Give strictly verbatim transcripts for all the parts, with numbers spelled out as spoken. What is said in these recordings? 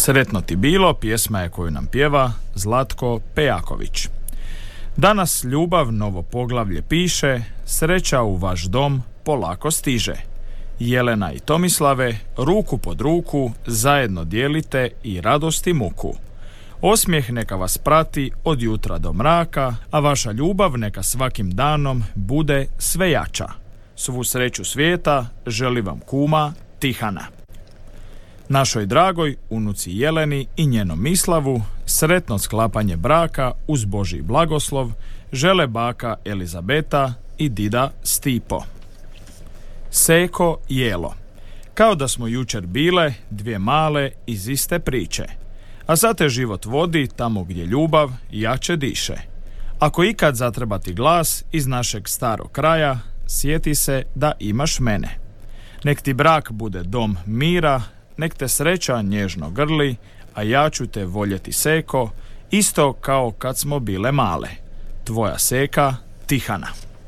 Sretno ti bilo, pjesma je koju nam pjeva Zlatko Pejaković. Danas ljubav novo poglavlje piše, sreća u vaš dom polako stiže. Jelena i Tomislave, ruku pod ruku, zajedno dijelite i radost i muku. Osmijeh neka vas prati od jutra do mraka, a vaša ljubav neka svakim danom bude sve jača. Svu sreću svijeta želi vam kuma Tihana. Našoj dragoj unuci Jeleni i njenom Mislavu sretno sklapanje braka uz Božji blagoslov žele baka Elizabeta i dida Stipo. Seko Jelo. Kao da smo jučer bile dvije male iz iste priče, a sad te život vodi tamo gdje ljubav jače diše. Ako ikad zatreba ti glas iz našeg starog kraja, sjeti se da imaš mene. Nek ti brak bude dom mira, nek te sreća nježno grli, a ja ću te voljeti Seko, isto kao kad smo bile male. Tvoja Seka Tihana.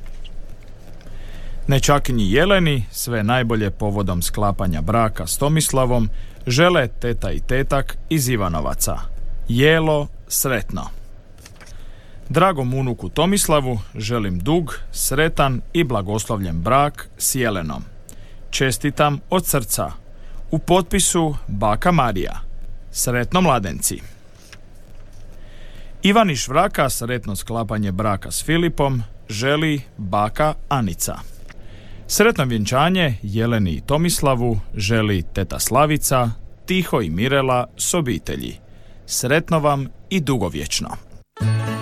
Nečakinji Jeleni sve najbolje povodom sklapanja braka s Tomislavom žele teta i tetak iz Ivanovaca. Jelo, sretno. Dragom unuku Tomislavu želim dug, sretan i blagoslovljen brak s Jelenom. Čestitam od srca. U potpisu baka Marija. Sretno mladenci. Ivan iz Švraka sretno sklapanje braka s Filipom želi baka Anica. Sretno vjenčanje Jeleni i Tomislavu želi teta Slavica, Tiho i Mirela s obitelji. Sretno vam i dugovječno.